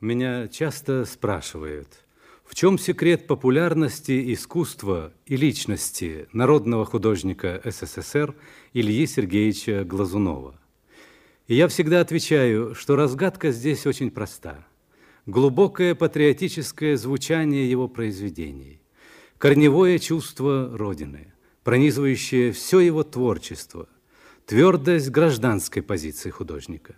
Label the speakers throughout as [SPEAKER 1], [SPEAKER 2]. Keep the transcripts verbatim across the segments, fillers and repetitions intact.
[SPEAKER 1] Меня часто спрашивают, в чем секрет популярности искусства и личности народного художника СССР Ильи Сергеевича Глазунова. И я всегда отвечаю, что разгадка здесь очень проста. Глубокое патриотическое звучание его произведений, корневое чувство Родины, пронизывающее все его творчество, твердость гражданской позиции художника.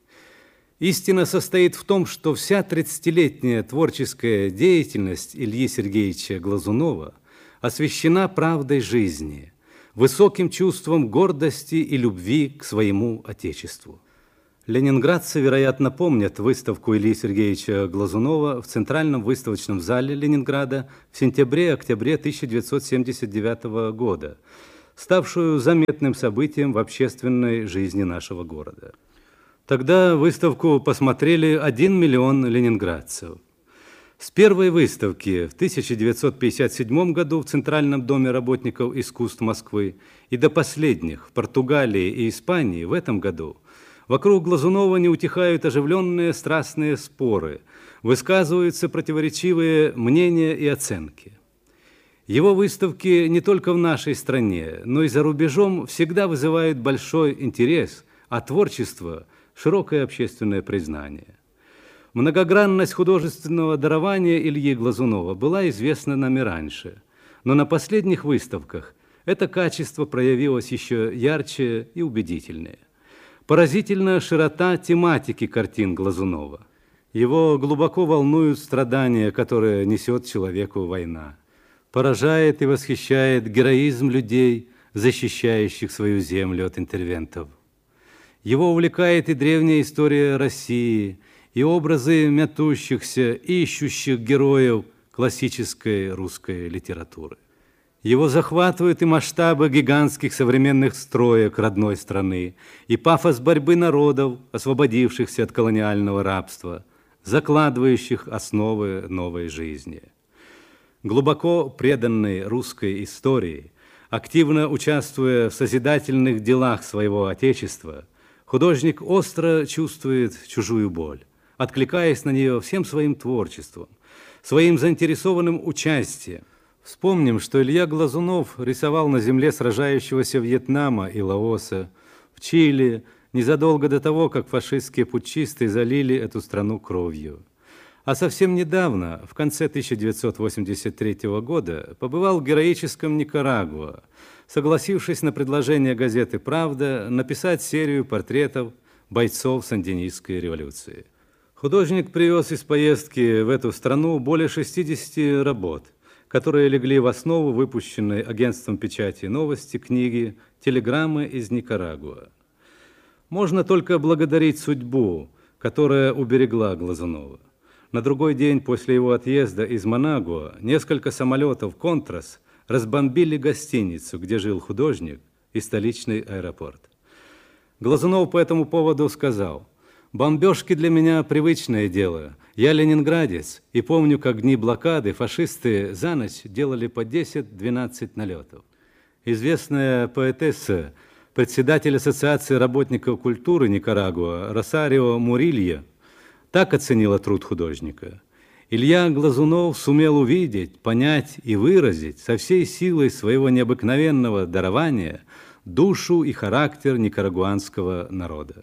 [SPEAKER 1] Истина состоит в том, что вся тридцатилетняя творческая деятельность Ильи Сергеевича Глазунова освящена правдой жизни, высоким чувством гордости и любви к своему Отечеству. Ленинградцы, вероятно, помнят выставку Ильи Сергеевича Глазунова в Центральном выставочном зале Ленинграда в сентябре-октябре тысяча девятьсот семьдесят девятого года, ставшую заметным событием в общественной жизни нашего города. Тогда выставку посмотрели один миллион ленинградцев. С первой выставки в тысяча девятьсот пятьдесят седьмом году в Центральном доме работников искусств Москвы и до последних в Португалии и Испании в этом году вокруг Глазунова не утихают оживленные страстные споры, высказываются противоречивые мнения и оценки. Его выставки не только в нашей стране, но и за рубежом всегда вызывают большой интерес, а творчество – широкое общественное признание. Многогранность художественного дарования Ильи Глазунова была известна нам и раньше, но на последних выставках это качество проявилось еще ярче и убедительнее. Поразительна широта тематики картин Глазунова. Его глубоко волнуют страдания, которые несет человеку война. Поражает и восхищает героизм людей, защищающих свою землю от интервентов. Его увлекает и древняя история России, и образы мятущихся, ищущих героев классической русской литературы. Его захватывают и масштабы гигантских современных строек родной страны, и пафос борьбы народов, освободившихся от колониального рабства, закладывающих основы новой жизни. Глубоко преданный русской истории, активно участвуя в созидательных делах своего Отечества, художник остро чувствует чужую боль, откликаясь на нее всем своим творчеством, своим заинтересованным участием. Вспомним, что Илья Глазунов рисовал на земле сражающегося Вьетнама и Лаоса, в Чили, незадолго до того, как фашистские путчисты залили эту страну кровью. А совсем недавно, в конце тысяча девятьсот восемьдесят третьего года, побывал в героическом Никарагуа, согласившись на предложение газеты «Правда» написать серию портретов бойцов сандинистской революции. Художник привез из поездки в эту страну более шестидесяти работ, которые легли в основу выпущенной агентством печати новости книги «Телеграммы из Никарагуа». Можно только благодарить судьбу, которая уберегла Глазунова. На другой день после его отъезда из Манагуа несколько самолетов «Контрас» разбомбили гостиницу, где жил художник, и столичный аэропорт. Глазунов по этому поводу сказал: «Бомбежки для меня привычное дело. Я ленинградец, и помню, как в дни блокады фашисты за ночь делали по десять-двенадцать налетов». Известная поэтесса, председатель Ассоциации работников культуры Никарагуа Росарио Мурилья так оценила труд художника: Илья Глазунов сумел увидеть, понять и выразить со всей силой своего необыкновенного дарования душу и характер никарагуанского народа.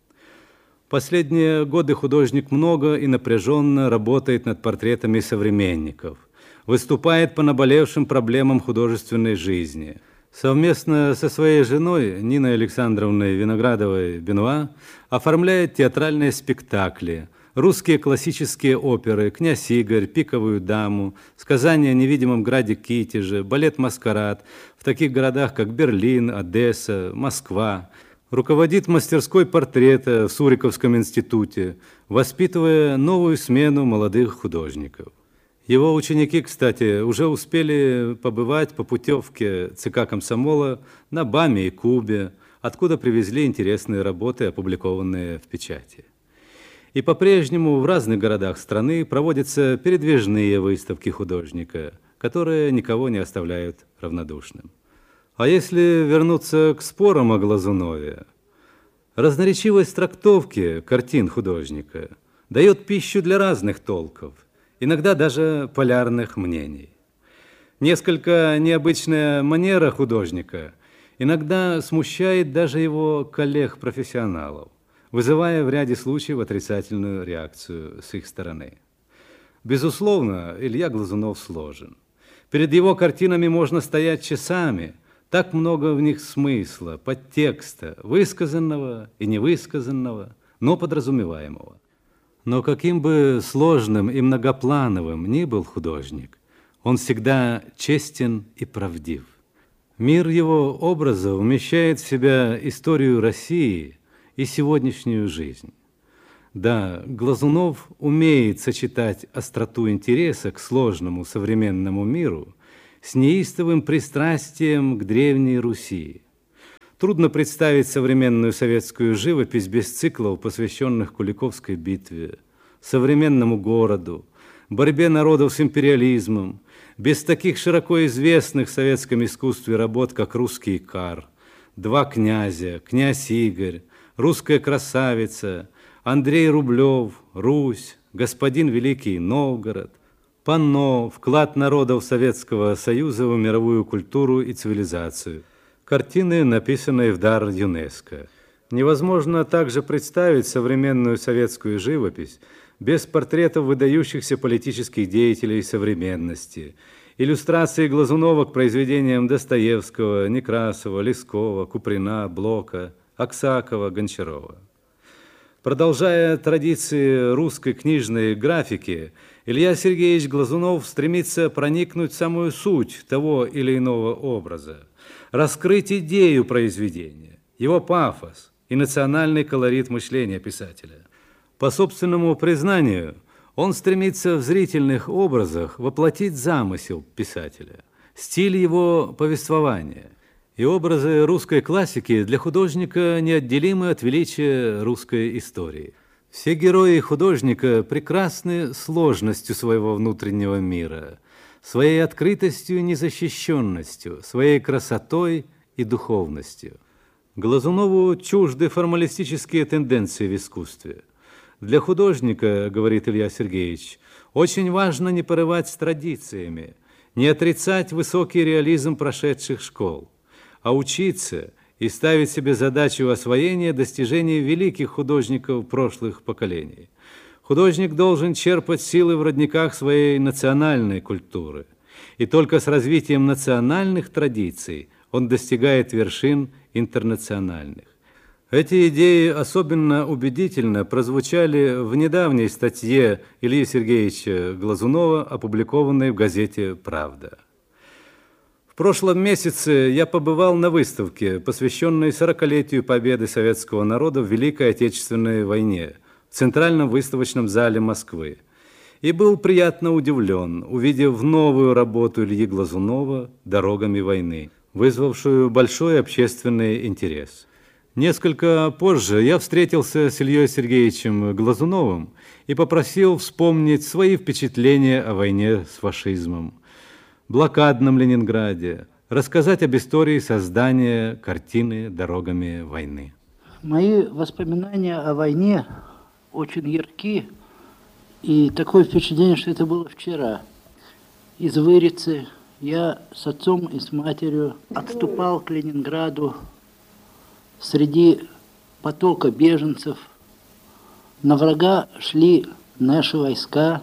[SPEAKER 1] Последние годы художник много и напряженно работает над портретами современников, выступает по наболевшим проблемам художественной жизни. Совместно со своей женой Ниной Александровной Виноградовой-Бенуа оформляет театральные спектакли, русские классические оперы «Князь Игорь», «Пиковую даму», «Сказание о невидимом граде Китеже», балет «Маскарад» в таких городах, как Берлин, Одесса, Москва. Руководит мастерской портрета в Суриковском институте, воспитывая новую смену молодых художников. Его ученики, кстати, уже успели побывать по путевке ЦК комсомола на Баме и Кубе, откуда привезли интересные работы, опубликованные в печати. И по-прежнему в разных городах страны проводятся передвижные выставки художника, которые никого не оставляют равнодушным. А если вернуться к спорам о Глазунове, разноречивость трактовки картин художника дает пищу для разных толков, иногда даже полярных мнений. Несколько необычная манера художника иногда смущает даже его коллег-профессионалов, вызывая в ряде случаев отрицательную реакцию с их стороны. Безусловно, Илья Глазунов сложен. Перед его картинами можно стоять часами, так много в них смысла, подтекста, высказанного и невысказанного, но подразумеваемого. Но каким бы сложным и многоплановым ни был художник, он всегда честен и правдив. Мир его образа вмещает в себя историю России и сегодняшнюю жизнь. Да, Глазунов умеет сочетать остроту интереса к сложному современному миру с неистовым пристрастием к Древней Руси. Трудно представить современную советскую живопись без циклов, посвященных Куликовской битве, современному городу, борьбе народов с империализмом, без таких широко известных в советском искусстве работ, как «Русский Икар», «Два князя», «Князь Игорь», «Русская красавица», Андрей Рублев, «Русь», «Господин Великий Новгород», «Панно», «Вклад народов Советского Союза в мировую культуру и цивилизацию». Картины, написанные в дар ЮНЕСКО. Невозможно также представить современную советскую живопись без портретов выдающихся политических деятелей современности, иллюстрации Глазунова к произведениям Достоевского, Некрасова, Лескова, Куприна, Блока, Аксакова, Гончарова. Продолжая традиции русской книжной графики, Илья Сергеевич Глазунов стремится проникнуть в самую суть того или иного образа, раскрыть идею произведения, его пафос и национальный колорит мышления писателя. По собственному признанию, он стремится в зрительных образах воплотить замысел писателя, стиль его повествования. И образы русской классики для художника неотделимы от величия русской истории. Все герои художника прекрасны сложностью своего внутреннего мира, своей открытостью и незащищенностью, своей красотой и духовностью. Глазунову чужды формалистические тенденции в искусстве. Для художника, говорит Илья Сергеевич, очень важно не порывать с традициями, не отрицать высокий реализм прошедших школ, а учиться и ставить себе задачу освоения достижений великих художников прошлых поколений. Художник должен черпать силы в родниках своей национальной культуры, и только с развитием национальных традиций он достигает вершин интернациональных. Эти идеи особенно убедительно прозвучали в недавней статье Ильи Сергеевича Глазунова, опубликованной в газете «Правда». В прошлом месяце я побывал на выставке, посвященной сорокалетию победы советского народа в Великой Отечественной войне в Центральном выставочном зале Москвы, и был приятно удивлен, увидев новую работу Ильи Глазунова «Дорогами войны», вызвавшую большой общественный интерес. Несколько позже я встретился с Ильей Сергеевичем Глазуновым и попросил вспомнить свои впечатления о войне с фашизмом, блокадном Ленинграде, рассказать об истории создания картины «Дорогами войны».
[SPEAKER 2] Мои воспоминания о войне очень ярки, и такое впечатление, что это было вчера. Из Вырицы я с отцом и с матерью отступал к Ленинграду среди потока беженцев. На врага шли наши войска,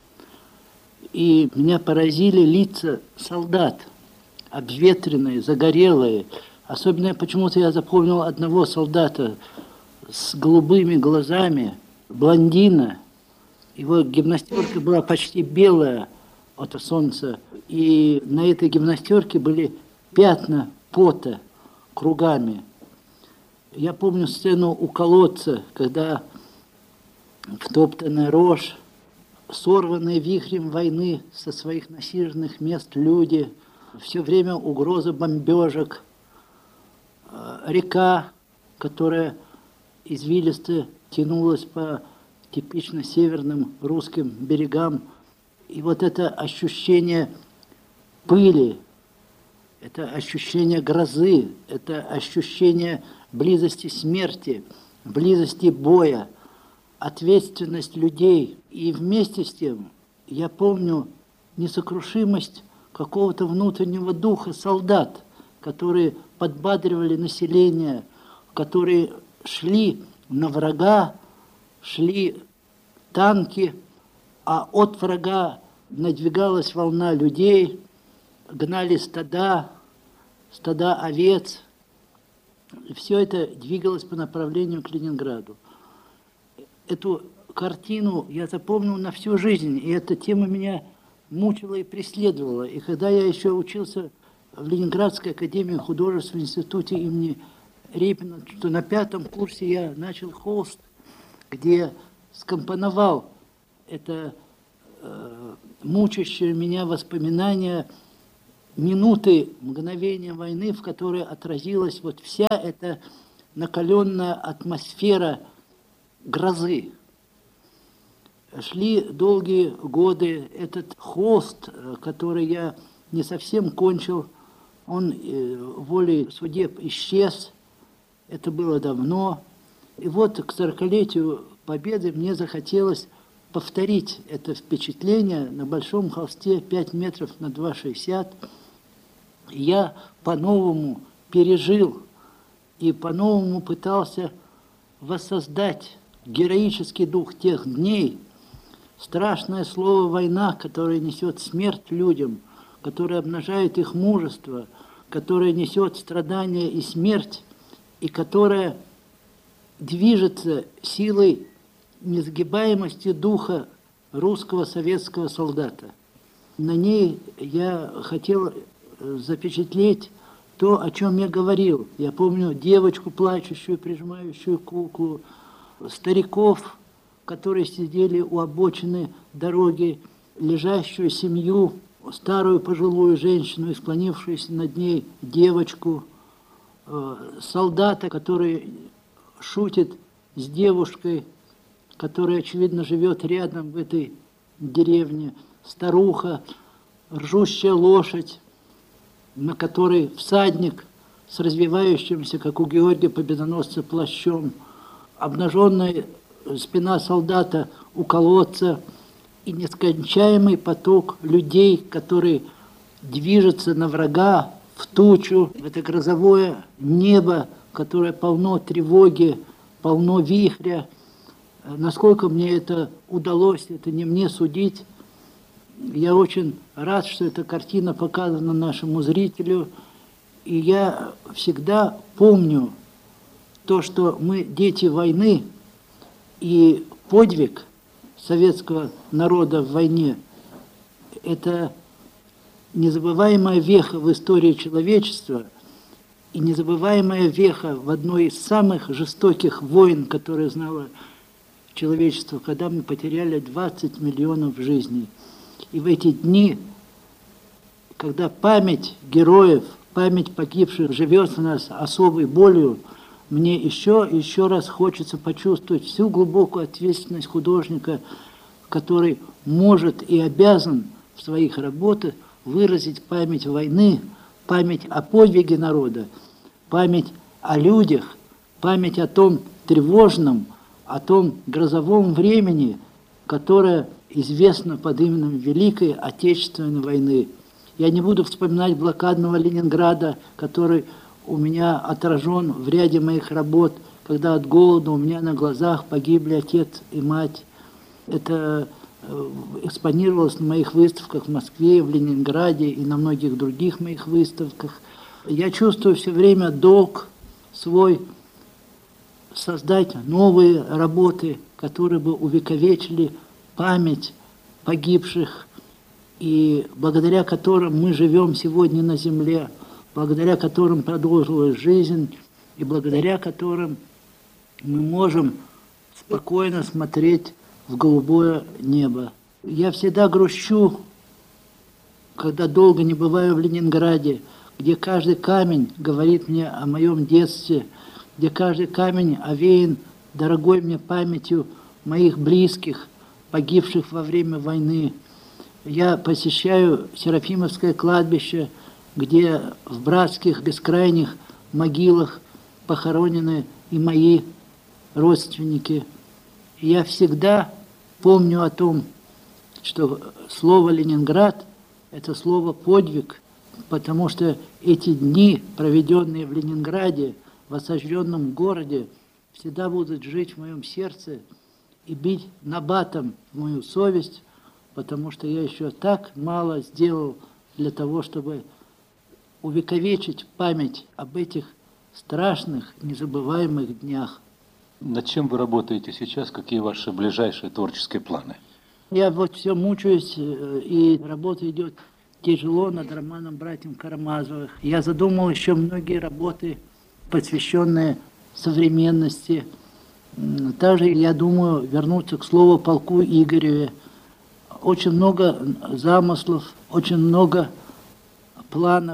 [SPEAKER 2] и меня поразили лица солдат, обветренные, загорелые. Особенно почему-то я запомнил одного солдата с голубыми глазами, блондина. Его гимнастерка была почти белая от солнца, и на этой гимнастерке были пятна пота кругами. Я помню сцену у колодца, когда втоптанная рожь, сорванные вихрем войны со своих насиженных мест люди, все время угроза бомбежек, река, которая извилисто тянулась по типично северным русским берегам. И вот это ощущение пыли, это ощущение грозы, это ощущение близости смерти, близости боя, ответственность людей. И вместе с тем я помню несокрушимость какого-то внутреннего духа солдат, которые подбадривали население, которые шли на врага, шли танки, а от врага надвигалась волна людей, гнали стада, стада овец. И все это двигалось по направлению к Ленинграду. Эту картину я запомнил на всю жизнь, и эта тема меня мучила и преследовала. И когда я еще учился в Ленинградской академии художеств в институте имени Репина, что на пятом курсе я начал холст, где скомпоновал это э, мучащее меня воспоминание минуты, мгновения войны, в которой отразилась вот вся эта накаленная атмосфера грозы. Шли долгие годы, этот холст, который я не совсем кончил, он волей судеб исчез, это было давно. И вот к сорокалетию Победы мне захотелось повторить это впечатление на большом холсте пять метров на два шестьдесят. Я по-новому пережил и по-новому пытался воссоздать героический дух тех дней, страшное слово «война», которое несет смерть людям, которое обнажает их мужество, которое несет страдания и смерть, и которое движется силой несгибаемости духа русского советского солдата. На ней я хотел запечатлеть то, о чем я говорил. Я помню девочку, плачущую, прижимающую куклу, стариков, которые сидели у обочины дороги, лежащую семью, старую пожилую женщину и склонившуюся над ней девочку, солдата, который шутит с девушкой, которая, очевидно, живет рядом в этой деревне, старуха, ржущая лошадь, на которой всадник с развивающимся, как у Георгия Победоносца, плащом, обнаженная спина солдата у колодца и нескончаемый поток людей, которые движутся на врага, в тучу, в это грозовое небо, которое полно тревоги, полно вихря. Насколько мне это удалось, это не мне судить. Я очень рад, что эта картина показана нашему зрителю. И я всегда помню то, что мы дети войны, и подвиг советского народа в войне – это незабываемая веха в истории человечества и незабываемая веха в одной из самых жестоких войн, которые знало человечество, когда мы потеряли двадцать миллионов жизней. И в эти дни, когда память героев, память погибших живет в нас особой болью, мне еще и еще раз хочется почувствовать всю глубокую ответственность художника, который может и обязан в своих работах выразить память войны, память о подвиге народа, память о людях, память о том тревожном, о том грозовом времени, которое известно под именем Великой Отечественной войны. Я не буду вспоминать блокадного Ленинграда, который у меня отражен в ряде моих работ, когда от голода у меня на глазах погибли отец и мать. Это экспонировалось на моих выставках в Москве, в Ленинграде и на многих других моих выставках. Я чувствую все время долг свой создать новые работы, которые бы увековечили память погибших, и благодаря которым мы живем сегодня на земле, благодаря которым продолжилась жизнь, и благодаря которым мы можем спокойно смотреть в голубое небо. Я всегда грущу, когда долго не бываю в Ленинграде, где каждый камень говорит мне о моем детстве, где каждый камень овеян дорогой мне памятью моих близких, погибших во время войны. Я посещаю Серафимовское кладбище, где в братских бескрайних могилах похоронены и мои родственники. Я всегда помню о том, что слово «Ленинград» – это слово «подвиг», потому что эти дни, проведенные в Ленинграде, в осажденном городе, всегда будут жить в моем сердце и бить набатом в мою совесть, потому что я еще так мало сделал для того, чтобы увековечить память об этих страшных, незабываемых днях.
[SPEAKER 3] Над чем вы работаете сейчас? Какие ваши ближайшие творческие планы?
[SPEAKER 2] Я вот все мучаюсь, и работа идет тяжело над романом «Братьев Карамазовых». Я задумал еще многие работы, посвященные современности. Также я думаю вернуться к слову полку Игореве. Очень много замыслов, очень много планов.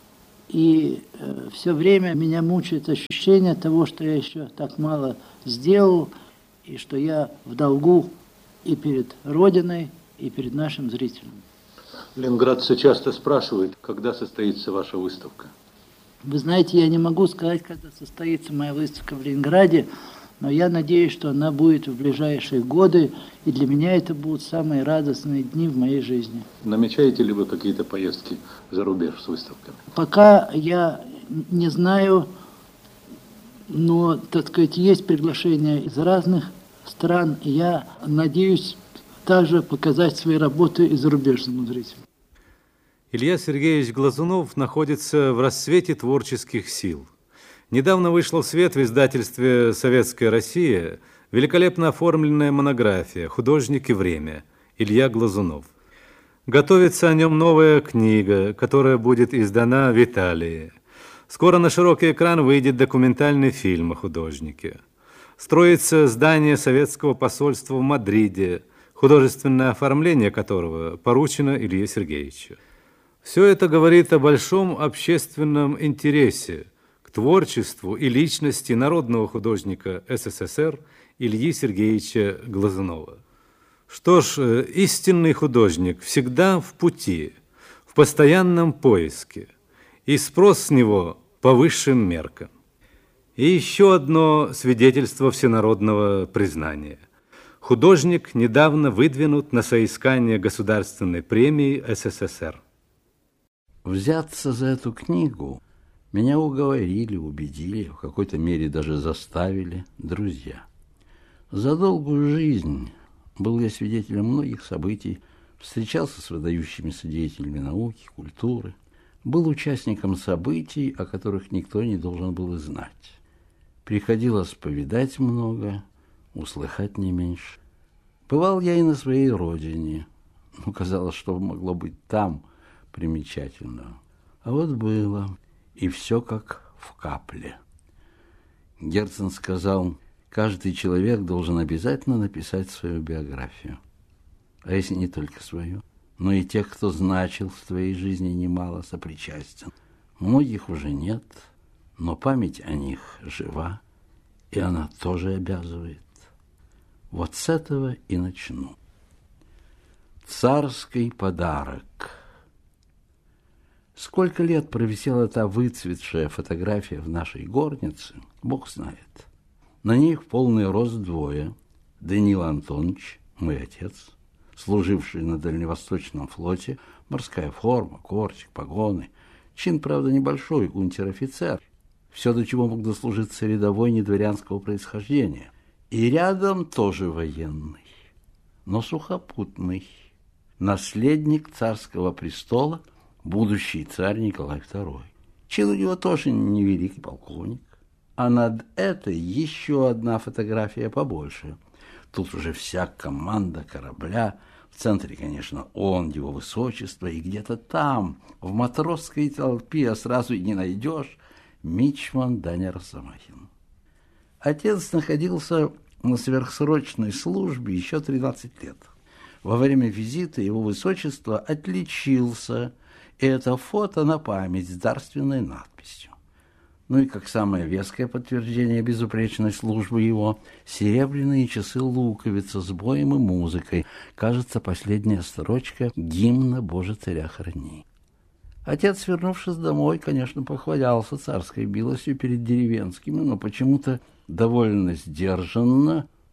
[SPEAKER 2] И э, все время меня мучает ощущение того, что я еще так мало сделал, и что я в долгу и перед Родиной, и перед нашим зрителем.
[SPEAKER 3] Ленинградцы часто спрашивают, когда состоится ваша выставка.
[SPEAKER 2] Вы знаете, я не могу сказать, когда состоится моя выставка в Ленинграде, но я надеюсь, что она будет в ближайшие годы, и для меня это будут самые радостные дни в моей жизни.
[SPEAKER 3] Намечаете ли вы какие-то поездки за рубеж с выставками?
[SPEAKER 2] Пока я не знаю, но, так сказать, есть приглашения из разных стран, и я надеюсь также показать свои работы и зарубежному зрителю.
[SPEAKER 1] Илья Сергеевич Глазунов находится в расцвете творческих сил. Недавно вышла в свет в издательстве «Советская Россия» великолепно оформленная монография «Художник и время» Илья Глазунов. Готовится о нем новая книга, которая будет издана в Италии. Скоро на широкий экран выйдет документальный фильм о художнике. Строится здание советского посольства в Мадриде, художественное оформление которого поручено Илье Сергеевичу. Все это говорит о большом общественном интересе к творчеству и личности народного художника СССР Ильи Сергеевича Глазунова. Что ж, истинный художник всегда в пути, в постоянном поиске, и спрос с него по высшим меркам. И еще одно свидетельство всенародного признания. Художник недавно выдвинут на соискание Государственной премии СССР.
[SPEAKER 4] Взяться за эту книгу меня уговорили, убедили, в какой-то мере даже заставили друзья. За долгую жизнь был я свидетелем многих событий, встречался с выдающимися деятелями науки, культуры, был участником событий, о которых никто не должен был и знать. Приходилось повидать много, услыхать не меньше. Бывал я и на своей родине, но казалось, что могло быть там примечательного. А вот было, и все как в капле. Герцен сказал, каждый человек должен обязательно написать свою биографию. А если не только свою, но и тех, кто значил в твоей жизни немало, сопричастен. Многих уже нет, но память о них жива, и она тоже обязывает. Вот с этого и начну. Царский подарок. Сколько лет провисела та выцветшая фотография в нашей горнице, Бог знает. На ней в полный рост двое. Даниил Антонович, мой отец, служивший на Дальневосточном флоте, морская форма, кортик, погоны. Чин, правда, небольшой, унтер-офицер. Все, до чего мог дослужиться рядовой недворянского происхождения. И рядом тоже военный, но сухопутный. Наследник царского престола, будущий царь Николай второй. Чин у него тоже не великий полковник. А над этой еще одна фотография побольше. Тут уже вся команда корабля. В центре, конечно, он, его высочество. И где-то там, в матросской толпе, сразу и не найдешь, мичман Даня Росомахин. Отец находился на сверхсрочной службе еще тринадцать лет. Во время визита его высочество отличился. И это фото на память с дарственной надписью. Ну и как самое веское подтверждение безупречной службы его, серебряные часы луковица с боем и музыкой. Кажется, последняя строчка гимна «Боже, царя храни». Отец, вернувшись домой, конечно, похвалялся царской милостью перед деревенскими, но почему-то довольно сдержанно,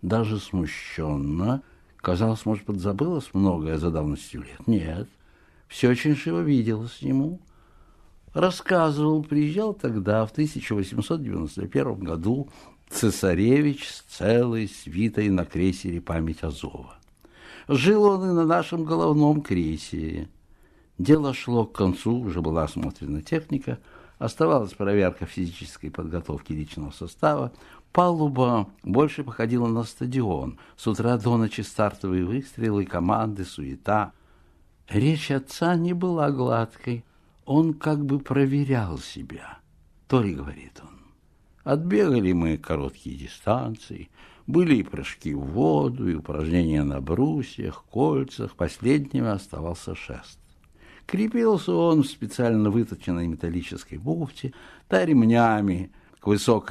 [SPEAKER 4] даже смущенно. Казалось, может, подзабылось многое за давностью лет. Нет, все очень живо виделось ему. Рассказывал, приезжал тогда, в тысяча восемьсот девяносто первом году, цесаревич с целой свитой на крейсере «Память Азова». Жил он и на нашем головном крейсере. Дело шло к концу, уже была осмотрена техника, оставалась проверка физической подготовки личного состава. Палуба больше походила на стадион. С утра до ночи стартовые выстрелы, команды, суета. Речь отца не была гладкой. Он как бы проверял себя. То ли, говорит он, отбегали мы короткие дистанции, были и прыжки в воду, и упражнения на брусьях, кольцах, последними оставался шест. Крепился он в специально выточенной металлической бухте, да ремнями к высокой